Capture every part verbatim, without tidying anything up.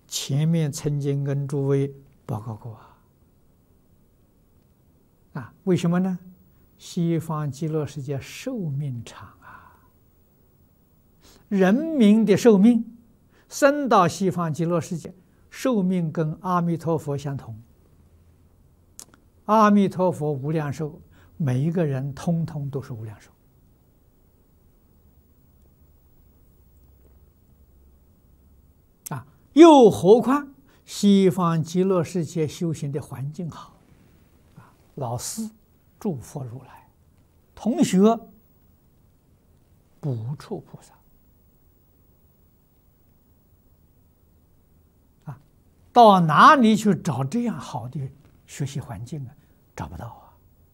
前面曾经跟诸位报告过啊，啊，为什么呢？西方极乐世界寿命长啊，人民的寿命生到西方极乐世界，寿命跟阿弥陀佛相同。阿弥陀佛无量寿，每一个人通通都是无量寿。啊，又何况西方极乐世界修行的环境好，啊，老师诸佛如来，同学不处菩萨，啊，到哪里去找这样好的学习环境啊？找不到啊！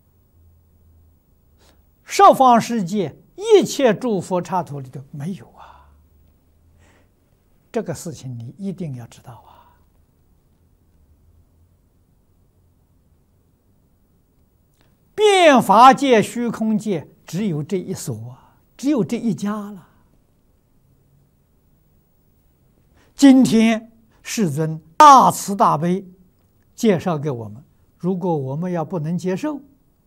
十方世界一切诸佛刹土里头没有啊！这个事情你一定要知道啊！变法界、虚空界只有这一所啊，只有这一家了。今天世尊大慈大悲介绍给我们。如果我们要不能接受，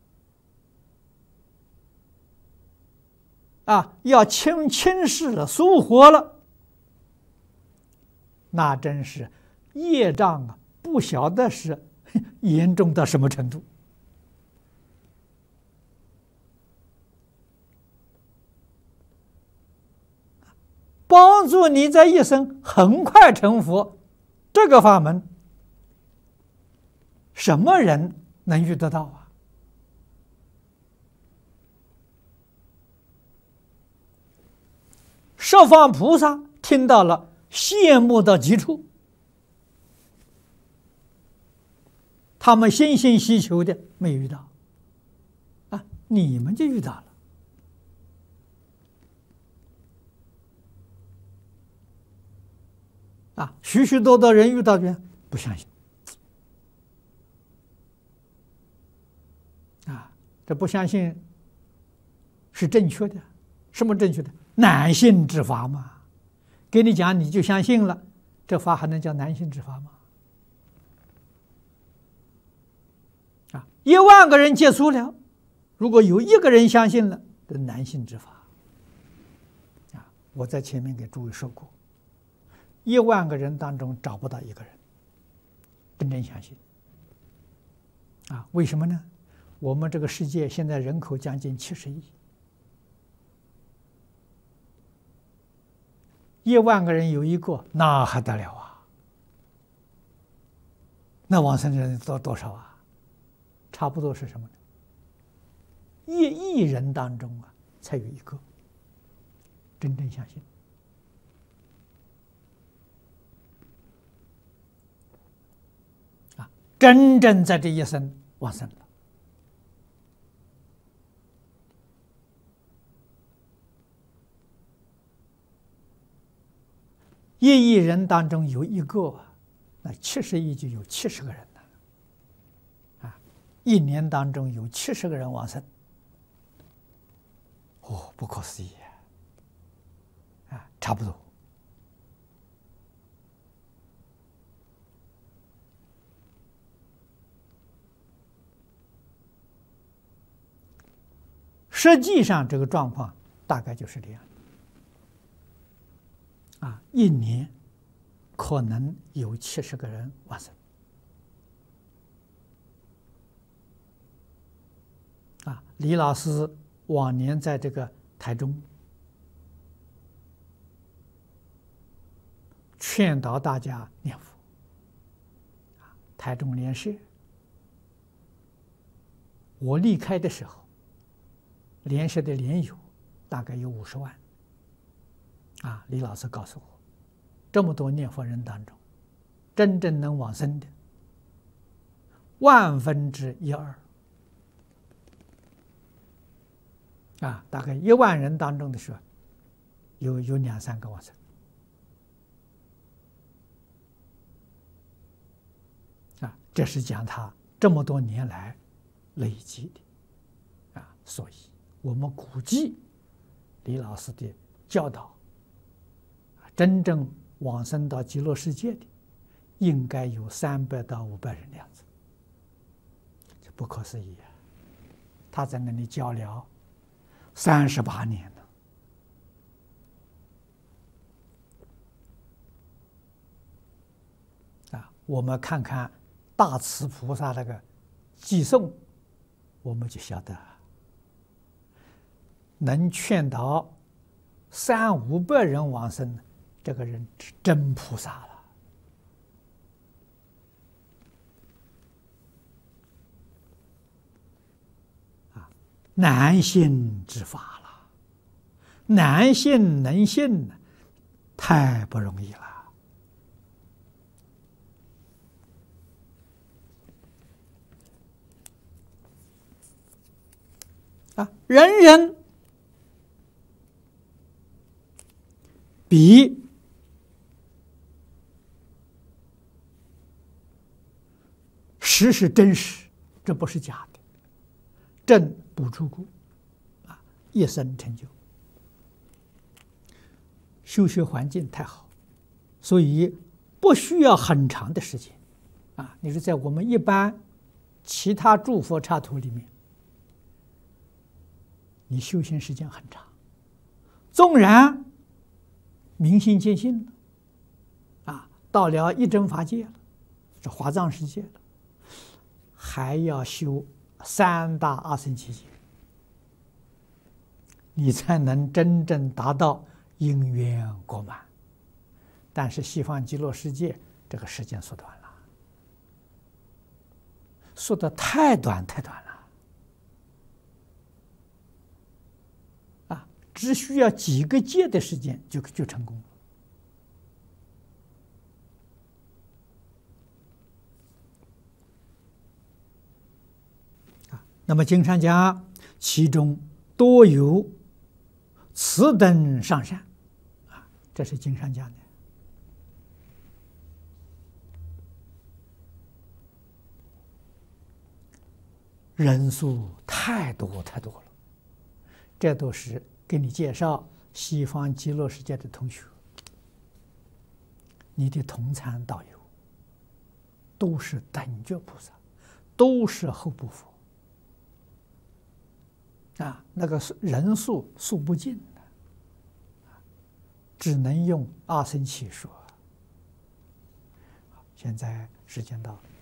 啊，要轻轻视了、疏忽了，那真是业障啊，不晓得是严重到什么程度。帮助你在一生很快成佛，这个法门。什么人能遇得到啊？十方菩萨听到了，羡慕到极处，他们心心希求的没遇到，啊，你们就遇到了，啊，许许多多人遇到的不相信。这不相信是正确的，什么正确的？难信之法嘛。给你讲你就相信了，这法还能叫难信之法吗？啊，一万个人接触了，如果有一个人相信了，这难信之法。啊，我在前面给诸位说过，一万个人当中找不到一个人真正相信。啊，为什么呢？我们这个世界现在人口将近七十亿，一万个人有一个，那还得了啊？那往生的人多多少啊？差不多是什么呢？一亿人当中啊，才有一个真正相信。啊，真正在这一生往生了。一亿人当中有一个，那七十亿就有七十个人了，啊，一年当中有七十个人往生，哦，不可思议啊！啊，差不多。实际上，这个状况大概就是这样。啊，一年可能有七十个人往生。啊，李老师往年在这个台中劝导大家念佛。啊，台中莲社，我离开的时候，莲社的莲友大概有五十万。啊，李老师告诉我，这么多念佛人当中，真正能往生的万分之一二。啊，大概一万人当中的时候，有有两三个往生。啊，这是讲他这么多年来累积的。啊，所以我们估计李老师的教导。真正往生到极乐世界的应该有三百到五百人的样子，这不可思议啊！他在那里教了三十八年了啊！我们看看大慈菩萨那个寄送，我们就晓得，能劝导三五百人往生，这个人是真菩萨了。啊，难信之法了，难信能信，太不容易了。啊，人人比实是真实，这不是假的。正不出故，啊，一生成就。修学环境太好，所以不需要很长的时间。啊，你说在我们一般其他诸佛刹土里面，你修行时间很长，纵然明心见性了，啊，到了一真法界了，这华藏世界了，还要修三大阿僧祇劫，你才能真正达到因缘果满。但是西方极乐世界这个时间缩短了，缩得太短太短了。只需要几个劫的时间就就成功了。啊，那么经上讲，其中多有此等上善，啊，这是经上讲的。人数太多太多了，这都是给你介绍西方极乐世界的同学，你的同参道友都是等觉菩萨，都是后部佛啊，那个人数数不尽的，只能用阿僧祇说。现在时间到了。